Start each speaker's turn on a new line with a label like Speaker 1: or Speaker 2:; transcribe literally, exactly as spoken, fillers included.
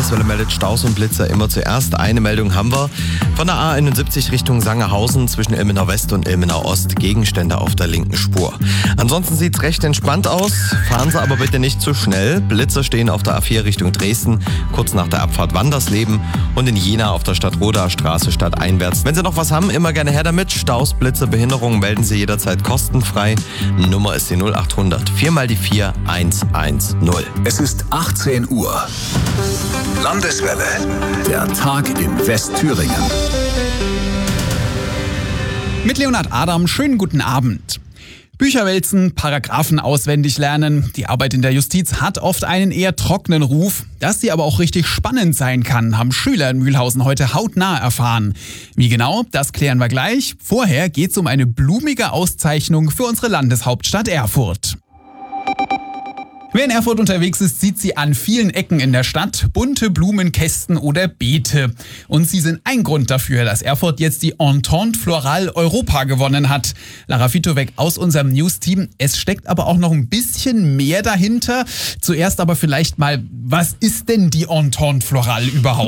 Speaker 1: Landeswelle meldet Staus und Blitzer immer zuerst. Eine Meldung haben wir. Von der A einundsiebzig Richtung Sangerhausen zwischen Ilmenau West und Ilmenau Ost. Gegenstände auf der linken Spur. Ansonsten sieht's recht entspannt aus. Fahren Sie aber bitte nicht zu schnell. Blitzer stehen auf der A vier Richtung Dresden, kurz nach der Abfahrt Wandersleben und in Jena auf der Stadtrodaer Straße stadteinwärts. Wenn Sie noch was haben, immer gerne her damit. Staus, Blitzer, Behinderungen melden Sie jederzeit kostenfrei. Nummer ist die null acht hundert vier mal die vier eins eins null.
Speaker 2: Es ist achtzehn Uhr. Landeswelle. Der Tag in Westthüringen.
Speaker 3: Mit Leonhard Adam, schönen guten Abend. Bücher wälzen, Paragraphen auswendig lernen. Die Arbeit in der Justiz hat oft einen eher trockenen Ruf. Dass sie aber auch richtig spannend sein kann, haben Schüler in Mühlhausen heute hautnah erfahren. Wie genau, das klären wir gleich. Vorher geht's um eine blumige Auszeichnung für unsere Landeshauptstadt Erfurt. Wer in Erfurt unterwegs ist, sieht sie an vielen Ecken in der Stadt. Bunte Blumenkästen oder Beete. Und sie sind ein Grund dafür, dass Erfurt jetzt die Entente Floral Europa gewonnen hat. Lara Fitowek aus unserem News-Team. Es steckt aber auch noch ein bisschen mehr dahinter. Zuerst aber vielleicht mal, was ist denn die Entente Floral überhaupt?